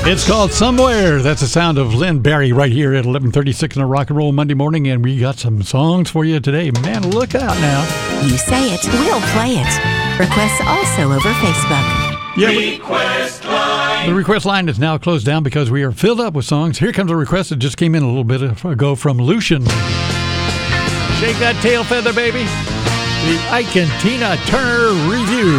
It's called Somewhere. That's the sound of Lynn Barry right here at 11:36 on a Rock and Roll Monday morning, and we got some songs for you today. Man, look out now. You say it, we'll play it. Requests also over Facebook. Yeah, Request line. the request line is now closed down because we are filled up with songs. Here comes a request that just came in a little bit ago from Lucian. Shake that tail feather, baby. The Ike and Tina Turner review.